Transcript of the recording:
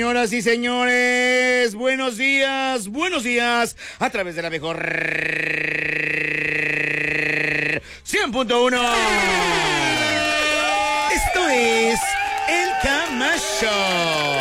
Señoras y señores, buenos días, a través de la mejor 100.1. Esto es El Camacho.